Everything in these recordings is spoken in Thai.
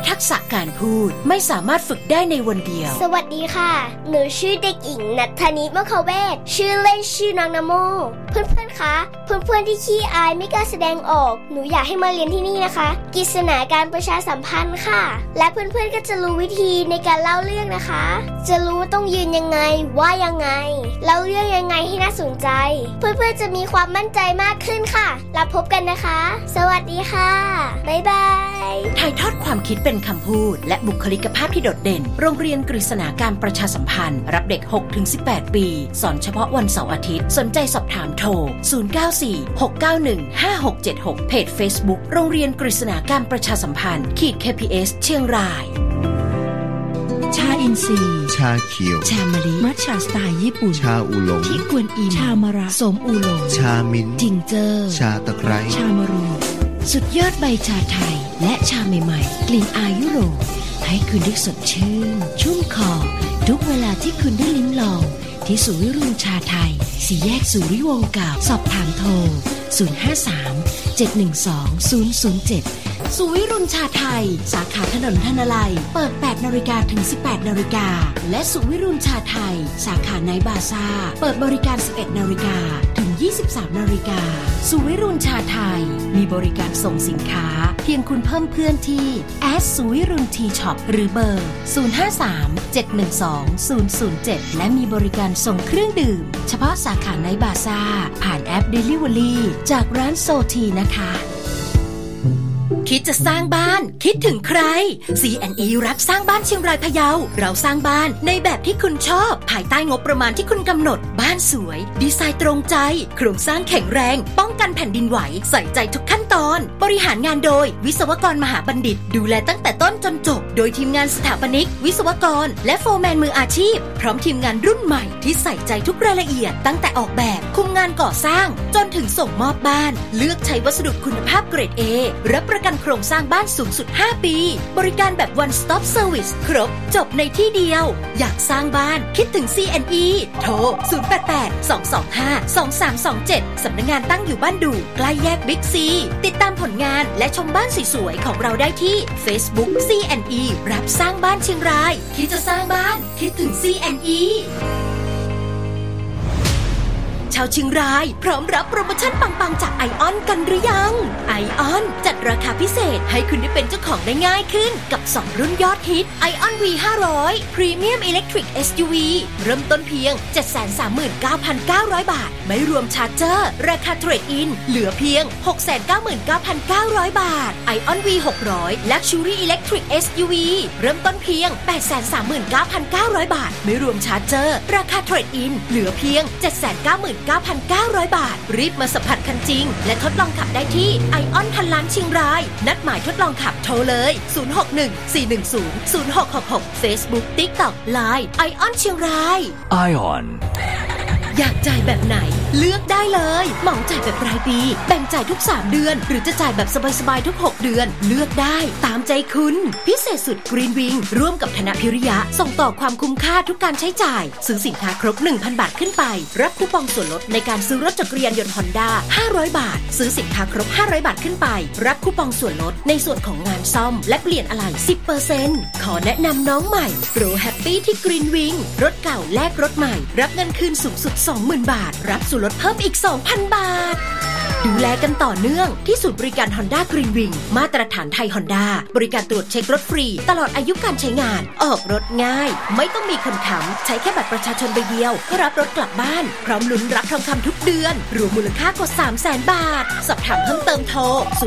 ทักษะการพูดไม่สามารถฝึกได้ในวันเดียวสวัสดีค่ะหนูชื่อเด็กหญิงณัฐนิ มคเวศชื่อเล่นชื่อน้องนโมเพื่อนๆคะเพื่อนๆที่ขี้อายไม่กล้าแสดงออกหนูอยากให้มาเรียนที่นี่นะคะกฤษณาการประชาสัมพันธ์ค่ะและเพื่อนๆก็จะรู้วิธีในการเล่าเรื่องนะคะจะรู้ว่าต้องยืนยังไงว่ายังไงเล่าเรื่องยังไงให้น่าสนใจเพื่อนๆจะมีความมั่นใจมากขึ้นค่ะแล้วพบกันนะคะสวัสดีค่ะบ๊ายบายถ่ายทอดความคิดเป็นคำพูดและบุคลิกภาพที่โดดเด่นโรงเรียนกฤษณาการประชาสัมพันธ์รับเด็ก 6-18 ปีสอนเฉพาะวันเสาร์อาทิตย์สนใจสอบถามโทร 0946915676 เพจ Facebook โรงเรียนกฤษณาการประชาสัมพันธ์ KPS เชียงรายชาอินทรีย์ชาเขียวชามะลิมัทฉะสไตล์ญี่ปุ่นชาอูหลงที่กวนอิมชามะระสมอูหลงชามิ้นจิงเจอชาตะไคร้ชามะรูสุดยอดใบชาไทยและชาใหม่ๆกลิ่นอายยุโรปให้คุณได้สดชื่นชุ่มคอทุกเวลาที่คุณได้ลิ้มลองที่ศูนย์วิรุณชาไทย4 แยกสุริวงศ์เก่าสอบถามโทร 053-712-007 ศูนย์วิรุณชาไทยสาขาถนนธนลัยเปิด 8 นาฬิกาถึง 18 นาฬิกาและศูนย์วิรุณชาไทยสาขาไนท์บาซ่าเปิดบริการ 11 นาฬิกาถึง 23 นาฬิกาศูนย์วิรุณชาไทยมีบริการส่งสินค้าเพียงคุณเพิ่มเพื่อนที่ศูนย์วิรุณทีช็อปหรือเบอร์ 053-712-007 และมีบริการส่งเครื่องดื่มเฉพาะสาขาไนท์บาซ่าผ่านแอป Delivery จากร้านโซทีนะคะคิดจะสร้างบ้านคิดถึงใคร C&E รับสร้างบ้านเชียงรายพะเยาเราสร้างบ้านในแบบที่คุณชอบภายใต้งบประมาณที่คุณกำหนดบ้านสวยดีไซน์ตรงใจโครงสร้างแข็งแรงป้องกันแผ่นดินไหวใส่ใจทุกขั้นตอนบริหารงานโดยวิศวกรมหาบัณฑิตดูแลตั้งแต่ต้นจนจบโดยทีมงานสถาปนิกวิศวกรและโฟร์แมนมืออาชีพพร้อมทีมงานรุ่นใหม่ที่ใส่ใจทุกรายละเอียดตั้งแต่ออกแบบคุมงานก่อสร้างจนถึงส่งมอบบ้านเลือกใช้วัสดุคุณภาพเกรด A รับประกันโครงสร้างบ้านสูงสุด5 ปีบริการแบบ One Stop Service ครบจบในที่เดียวอยากสร้างบ้านคิดถึง C&E โทร 088-225-2327 สำนักงานตั้งอยู่บ้านดูใกล้แยกบิ๊กซีติดตามผลงานและชมบ้านสวยๆของเราได้ที่ Facebook C&E รับสร้างบ้านเชียงรายคิดจะสร้างบ้านคิดถึง C&Eชาวเชียงรายพร้อมรับโปรโมชั่นปังๆจากไอออนกันหรือยังไอออนจัดราคาพิเศษให้คุณได้เป็นเจ้าของได้ง่ายขึ้นกับ2รุ่นยอดฮิตไอออน V500 Premium Electric SUV เริ่มต้นเพียง 739,900 บาทไม่รวมชาร์จเจอร์ราคาเทรดอินเหลือเพียง 699,900 บาทไอออน V600 Luxury Electric SUV เริ่มต้นเพียง 839,900 บาทไม่รวมชาร์จเจอร์ราคาเทรดอินเหลือเพียง 799,900 บาทรีบมาสัมผัสคันจริงและทดลองขับได้ที่ไอออนพันล้านเชียงรายนัดหมายทดลองขับโทรเลย 061-410-0666 Facebook TikTok Line ไอออนเชียงรายไอออนอยากจ่ายแบบไหนเลือกได้เลยเหมาจ่ายแบบรายปีแบ่งจ่ายทุก3เดือนหรือจะจ่ายแบบสบายๆทุก6เดือนเลือกได้ตามใจคุณพิเศษสุด Green Wing ร่วมกับธนพิริยะส่งต่อความคุ้มค่าทุกการใช้จ่ายซื้อสินค้าครบ 1,000 บาทขึ้นไปรับคูปองส่วนลดในการซื้อรถจักรยานยนต์ Honda 500 บาทซื้อสินค้าครบ500 บาทขึ้นไปรับคูปองส่วนลดในส่วนของงานซ่อมและเปลี่ยนอะไหล่ 10% ขอแนะนำน้องใหม่โปรแฮปปี้ที่ Green Wing รถเก่าแลกรถใหม่รับเงินคืนสูงสุด 20,000 บาทรับส่วนลดเพิ่มอีก 2,000 บาทดูแลกันต่อเนื่องที่ศูนย์บริการ Honda Green Wing มาตรฐานไทย Honda บริการตรวจเช็ครถฟรีตลอดอายุการใช้งานออกรถง่ายไม่ต้องมีคนค้ำใช้แค่บัตรประชาชนใบเดียวก็รับรถกลับบ้านพร้อมลุ้นรับทองคำทุกเดือนรวมมูลค่ากว่า 300,000 บาทสอบถามเพิ่มเติมโทร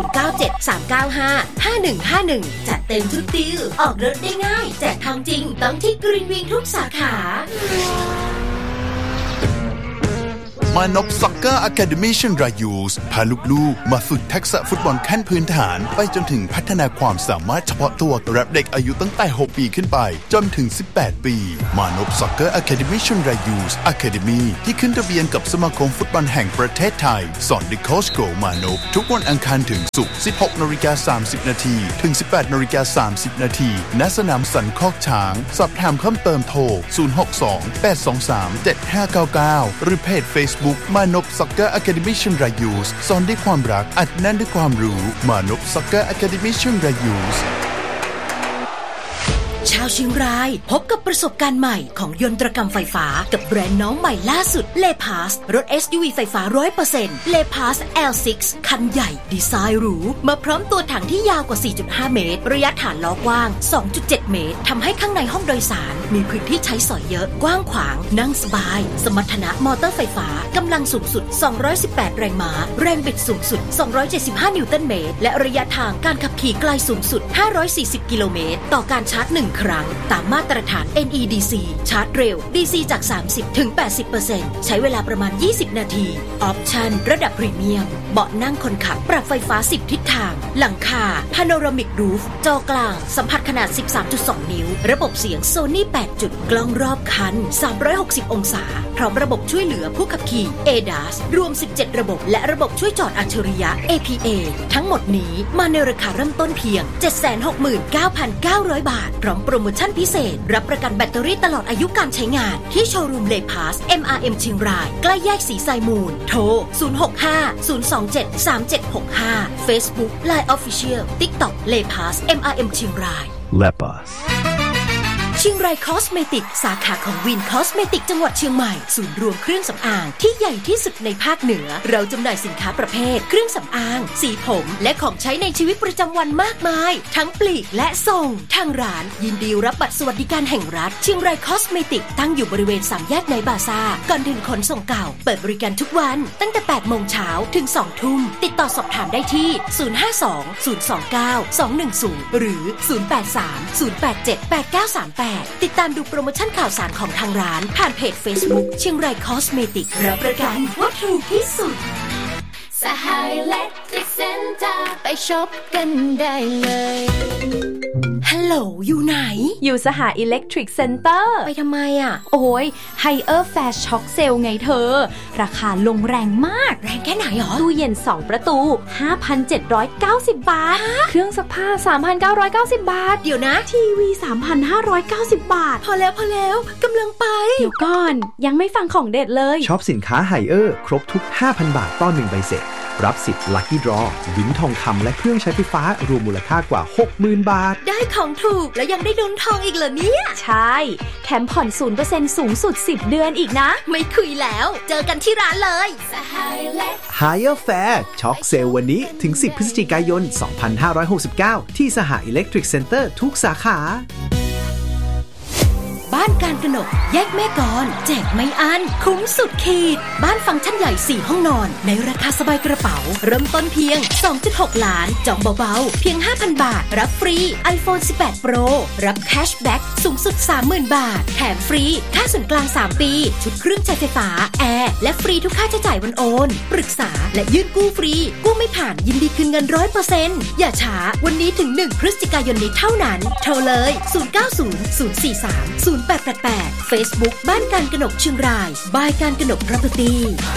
097-395-5151 จัดเต็มทุกดีลออกรถได้ง่ายแจกทองจริงต้องที่ Green Wing ทุกสาขามานพซ็อกเกอร์อะคาเดมี่เชียงรายยูสพาลูกๆมาฝึกทักษะฟุตบอลขั้นพื้นฐานไปจนถึงพัฒนาความสามารถเฉพาะตัวรับเด็กอายุตั้งแต่6ปีขึ้นไปจนถึง18ปีมานพซ็อกเกอร์อะคาเดมี่เชียงรายยูสอะคาเดมี่ที่ขึ้นทะเบียนกับสมาคมฟุตบอลแห่งประเทศไทยสอนเด็กโค้ชโกมานพทุกวันอังคารถึงศุกร์ 16:30 นถึง 18:30 นณสนามสันคอกช้างสอบถามเพิ่มเติมโทร 062-823-7599 หรือเพจ Facebookมานพซ็อกเกอร์อะคาเดมี่เชียงรายยูสสอนด้วยความรักอัดแน่นด้วยความรู้มานพซ็อกเกอร์อะคาเดมี่เชียงรายยูสชาวเชียงรายพบกับประสบการณ์ใหม่ของยนตรกรรมไฟฟ้ากับแบรนด์น้องใหม่ล่าสุด Leapaz รถ SUV ไฟฟ้า 100% Leapaz L6 คันใหญ่ดีไซน์หรูมาพร้อมตัวถังที่ยาวกว่า 4.5 เมตรระยะฐานล้อกว้าง 2.7 เมตรทำให้ข้างในห้องโดยสารมีพื้นที่ใช้สอยเยอะกว้างขวางนั่งสบายสมรรถนะมอเตอร์ไฟฟ้ากำลังสูงสุด218แรงม้าแรงบิดสูงสุด275นิวตันเมตรและระยะทางการขับขี่ไกลสูงสุด540กิโลเมตรต่อการชาร์จ1ครั้งตามมาตรฐาน NEDC ชาร์จเร็ว DC จาก 30 ถึง 80% ใช้เวลาประมาณ20นาทีออปชั่นระดับพรีเมียมเบาะนั่งคนขับปรับไฟฟ้า10ทิศทางหลังคา Panoramic Roof จอกลางสัมผัสขนาด 13.2 นิ้วระบบเสียง Sony 8 จุดกล้องรอบคัน360องศาพร้อมระบบช่วยเหลือผู้ขับขี่ ADAS รวม17ระบบและระบบช่วยจอดอัจฉริยะ APA ทั้งหมดนี้มาในราคาเริ่มต้นเพียง 769,900 บาทพร้อมโปรโมชั่นพิเศษรับประกันแบตเตอรี่ตลอดอายุการใช้งานที่โชว์รูม Leapaz MRM เชียงรายใกล้แยกศรีไซมูลโทร 065-027-3765 Facebook Line Official TikTok Leapaz MRM เชียงราย Leapaz เชียงรายคอสเมติกสาขาของวินคอสเมติกจังหวัดเชียงใหม่ศูนย์รวมเครื่องสำอางที่ใหญ่ที่สุดในภาคเหนือเราจำหน่ายสินค้าประเภทเครื่องสำอางสีผมและของใช้ในชีวิตประจำวันมากมายทั้งปลีกและส่งทางร้านยินดีรับบัตรสวัสดิการแห่งรัฐเชียงรายคอสเมติกตั้งอยู่บริเวณ3แยกในบาซ่าก่อนถึงขนส่งเก่าเปิดบริการทุกวันตั้งแต่ 8 โมงเช้าถึง 2 ทุ่มติดต่อสอบถามได้ที่052-029-210หรือ083-087-8938ติดตามดูโปรโมชั่นข่าวสารของทางร้านผ่านเพจ Facebook เชียงรายคอสเมติกรับประกันว่าถูกที่สุดสหายอิเล็กทริกเซ็นเตอร์ไปช็อปกันได้เลยฮัลโหลอยู่ไหนอยู่สหอิเล็กทริกเซ็นเตอร์ไปทำไมอ่ะโอ้ยไฮเออร์แฟชช็อคเซลไงเธอราคาลงแรงมากแรงแค่ไหนหรอตู้เย็น2ประตู 5,790 บาทเครื่องซักผ้า 3,990 บาทเดี๋ยวนะทีวี 3,590 บาทพอแล้วกำลังไปเดี๋ยวก่อนยังไม่ฟังของเด็ดเลยช็อปสินค้าไฮเออร์ครบทุก 5,000 บาทต่อ1ใบเสร็จรับสิทธิ์ Lucky Draw ลิ้นทองคำและเครื่องใช้ไฟฟ้ารวมมูลค่ากว่า 60,000 บาทได้ของถูกและยังได้ลุ้นทองอีกเหรอเนี่ยใช่แถมผ่อน 0% สูงสุด10เดือนอีกนะไม่คุยแล้วเจอกันที่ร้านเลย Higher Fair ช็อคเซลวันนี้ถึง10พฤศจิกายน 2569ที่สหอิเล็กทริกเซ็นเตอร์ทุกสาขาบ้านการกนกแยกแม่กลแจกไม่อั้นคุ้มสุดขีดบ้านฟังก์ชันใหญ่4ห้องนอนในราคาสบายกระเป๋าเริ่มต้นเพียง 2.6 ล้านจองเบาๆเพียง 5,000 บาทรับฟรี iPhone 18 Pro รับแคชแบ็กสูงสุด 30,000 บาทแถมฟรีค่าส่วนกลาง3ปีชุดเครื่องใช้ไฟฟ้าแอร์และฟรีทุกค่าใช้จ่ายวันโอนปรึกษาและยื่นกู้ฟรีกู้ไม่ผ่านยินดีคืนเงิน 100% อย่าช้าวันนี้ถึง1พฤศจิกายนนี้เท่านั้นโทรเลย0900430888 Facebook บ้านการกนกเชียงรายบายการกนก Property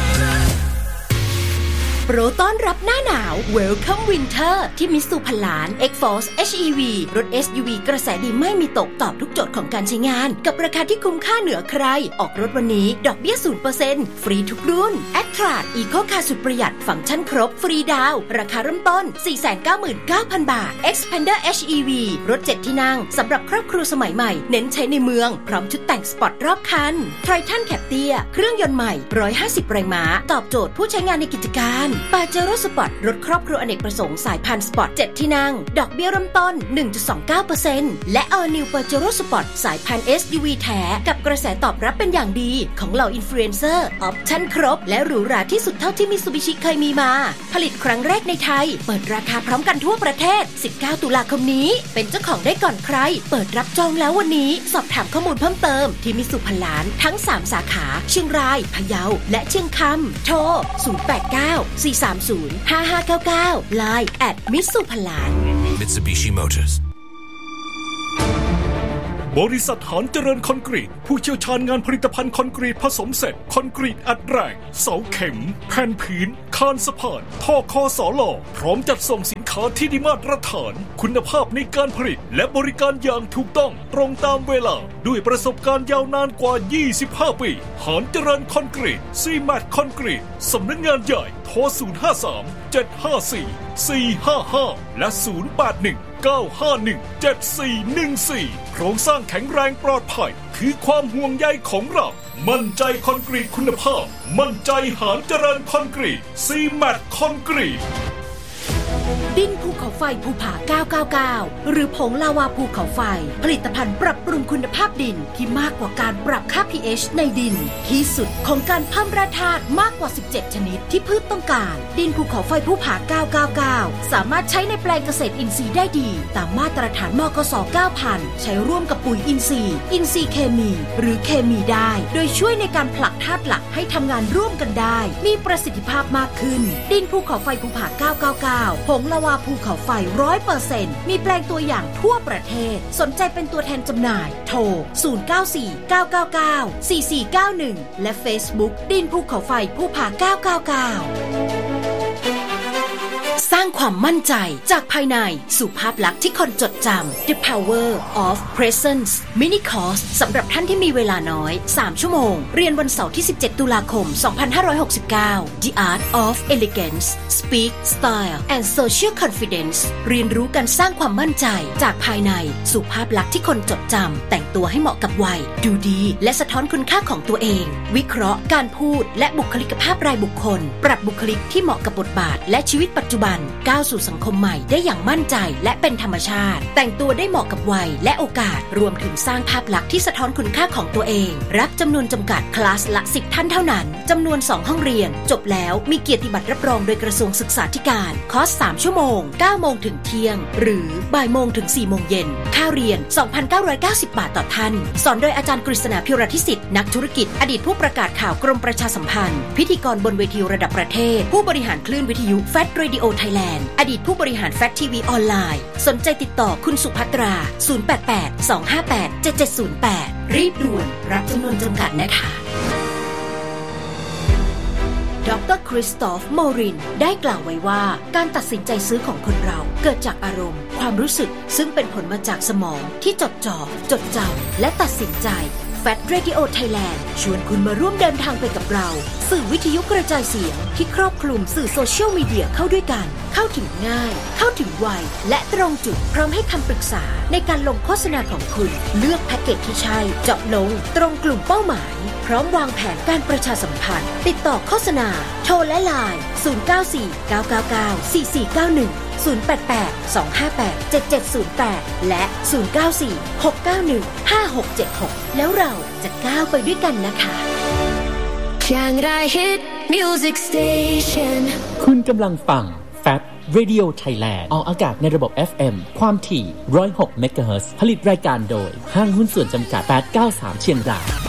โปรต้อนรับหน้าหนาว Welcome Winter ที่มิตซูพันล้าน X-Force HEV รถ SUV กระแสดีไม่มีตกตอบทุกโจทย์ของการใช้งานกับราคาที่คุ้มค่าเหนือใครออกรถวันนี้ดอกเบี้ย 0% ฟรีทุกรุ่น Attrad Eco Car สุดประหยัดฟังก์ชันครบฟรีดาวราคาเริ่มต้น 499,000 บาท Xpander HEV รถ7ที่นั่งสำหรับครอบครัวสมัยใหม่เน้นใช้ในเมืองพร้อมชุดแต่งสปอร์ตรอบคัน Triton Captur เครื่องยนต์ใหม่150แรงม้าตอบโจทย์ผู้ใช้งานในกิจการปาเจโร่สปอร์ตรถครอบครัวอเนกประสงค์สายพันธุ์สปอร์ต7ที่นั่งดอกเบี้ยเริ่มต้น 1.29% และ All New Pajero Sport สายพันธุ์ SUV แท้กับกระแสตอบรับเป็นอย่างดีของเหล่าอินฟลูเอนเซอร์ออปชั่นครบและหรูหราที่สุดเท่าที่มิตซูบิชิเคยมีมาผลิตครั้งแรกในไทยเปิดราคาพร้อมกันทั่วประเทศ19ตุลาคมนี้เป็นเจ้าของได้ก่อนใครเปิดรับจองแล้ววันนี้สอบถามข้อมูลเพิ่มเติมที่มิตซูพันล้านทั้ง3สาขาเชียงรายพะเยาและเชียงคำโทร089-430-5599 Line @mitsupalan Mitsubishi Motors บริษัทหานเจริญคอนกรีตผู้เชี่ยวชาญงานผลิตภัณฑ์คอนกรีตผสมเสร็จคอนกรีตอัดแรงเสาเข็มแผ่นผืนคานสะพานท่อคอสอหล่อพร้อมจัดส่งสินค้าค้าที่ได้มาตรฐานคุณภาพในการผลิตและบริการอย่างถูกต้องตรงตามเวลาด้วยประสบการณ์ยาวนานกว่า25ปีหานเจริญคอนกรีตซีแมทคอนกรีตสำนักงานใหญ่โทร053-754-455และ081-951-7414โครงสร้างแข็งแรงปลอดภัยคือความห่วงใยของเรามั่นใจคอนกรีตคุณภาพมั่นใจหานเจริญคอนกรีตซีแมทคอนกรีตดินภูเขาไฟภูผา999หรือผงลาวาภูเขาไฟผลิตภัณฑ์ปรับปรุงคุณภาพดินที่มากกว่าการปรับค่า pH ในดินที่สุดของการเพิ่มแร่ธาตุมากกว่า17ชนิดที่พืชต้องการดินภูเขาไฟภูผา999สามารถใช้ในแปลงเกษตรอินทรีย์ได้ดีตามมาตรฐานมกส 9000 ใช้ร่วมกับปุ๋ยอินทรีย์เคมีหรือเคมีได้โดยช่วยในการผลักธาตุหลักให้ทำงานร่วมกันได้มีประสิทธิภาพมากขึ้นดินภูเขาไฟภูผา999ผงลาวาภูเขาไฟ 100% มีแปลงตัวอย่างทั่วประเทศสนใจเป็นตัวแทนจำหน่ายโทร0949994491และ Facebook ดินภูเขาไฟภูผา999สร้างความมั่นใจจากภายในสู่ภาพลักษณ์ที่คนจดจำ The Power of Presence Mini Course สำหรับท่านที่มีเวลาน้อย3ชั่วโมงเรียนวันเสาร์ที่17ตุลาคม2569 The Art of Elegance Speak Style and Social Confidence เรียนรู้การสร้างความมั่นใจจากภายในสู่ภาพลักษณ์ที่คนจดจำแต่งตัวให้เหมาะกับวัยดูดีและสะท้อนคุณค่าของตัวเองวิเคราะห์การพูดและบุคลิกภาพรายบุคคลปรับบุคลิกที่เหมาะกับบทบาทและชีวิตปัจจุบันก้าวสู่สังคมใหม่ได้อย่างมั่นใจและเป็นธรรมชาติแต่งตัวได้เหมาะกับวัยและโอกาสรวมถึงสร้างภาพลักษณ์ที่สะท้อนคุณค่าของตัวเองรับจำนวนจำกัดคลาสละ10ท่านเท่านั้นจำนวน2ห้องเรียนจบแล้วมีเกียรติบัตรรับรองโดยกระทรวงศึกษาธิการคอร์ส3ชั่วโมง9โมงถึงเที่ยงหรือบ่ายโมงถึง4โมงเย็นค่าเรียน 2,990 บาทต่อท่านสอนโดยอาจารย์กฤษณาภิรทิสิทธิ์นักธุรกิจอดีตผู้ประกาศข่าวกรมประชาสัมพันธ์พิธีกรบนเวทีระดับประเทศผู้บริหารคลื่นวิทยุ FAT Radio Thailand อดีตผู้บริหาร FAT TV ออนไลน์สนใจติดต่อคุณสุภัตรา088-258-7708รีบด่วนรับจำนวนจำกัดนะคะดร.คริสตอฟ โมรินได้กล่าวไว้ว่าการตัดสินใจซื้อของคนเราเกิดจากอารมณ์ความรู้สึกซึ่งเป็นผลมาจากสมองที่จดจ่อจดจำและตัดสินใจ FAT Radio Thailand ชวนคุณมาร่วมเดินทางไปกับเราสื่อวิทยุกระจายเสียงที่ครอบคลุมสื่อโซเชียลมีเดียเข้าด้วยกันเข้าถึงง่ายเข้าถึงไวและตรงจุดพร้อมให้คำปรึกษาในการลงโฆษณาของคุณเลือกแพ็กเกจที่ใช่เจาะลงตรงกลุ่มเป้าหมายพร้อมวางแผนการประชาสัมพันธ์ติดต่อโฆษณาโทรและไลน์0949994491 088-258-7708 และ 094-691-5676 แล้วเราจะก้าวไปด้วยกันนะคะคุณกำลังฟัง FAT Radio Thailand ออกอากาศในระบบ FM ความถี่ 106 เมกะเฮิรตซ์ผลิตรายการโดยห้างหุ้นส่วนจำกัด893 เชียงราย